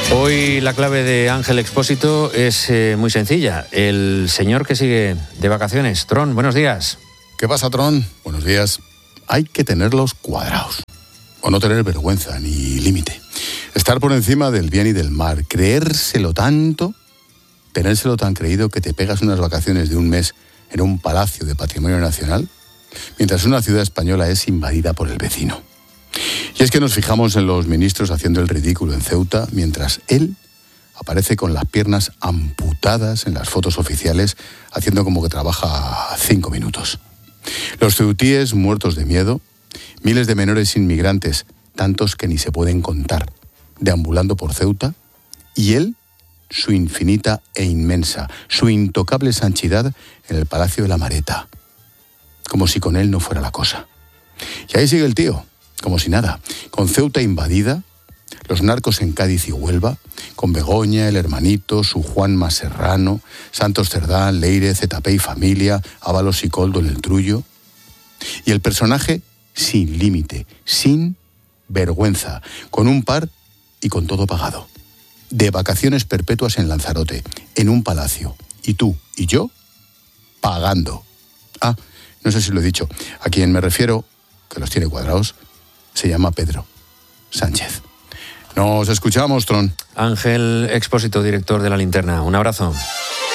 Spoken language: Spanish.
Hoy la clave de Ángel Expósito es muy sencilla. El señor que sigue de vacaciones. Tron, buenos días. ¿Qué pasa, Tron? Buenos días. Hay que tenerlos cuadrados. O no tener vergüenza ni límite. Estar por encima del bien y del mal. Creérselo tanto, tenérselo tan creído que te pegas unas vacaciones de un mes en un palacio de patrimonio nacional, mientras una ciudad española es invadida por el vecino. Y es que nos fijamos en los ministros haciendo el ridículo en Ceuta, mientras él aparece con las piernas amputadas en las fotos oficiales, haciendo como que trabaja 5 minutos. Los ceutíes muertos de miedo, miles de menores inmigrantes, tantos que ni se pueden contar, deambulando por Ceuta, y él, su infinita e inmensa, su intocable sanchidad en el Palacio de la Mareta, como si con él no fuera la cosa. Y ahí sigue el tío, como si nada, con Ceuta invadida, los narcos en Cádiz y Huelva, con Begoña, el hermanito, su Juanma Serrano, Santos Cerdán, Leire, ZP y familia, Ábalos y Coldo en el Trullo. Y el personaje sin límite, sin vergüenza, con un par y con todo pagado. De vacaciones perpetuas en Lanzarote, en un palacio. Y tú y yo, pagando. Ah, no sé si lo he dicho. A quien me refiero, que los tiene cuadrados, se llama Pedro Sánchez. Nos escuchamos, Tron. Ángel Expósito, director de La Linterna. Un abrazo.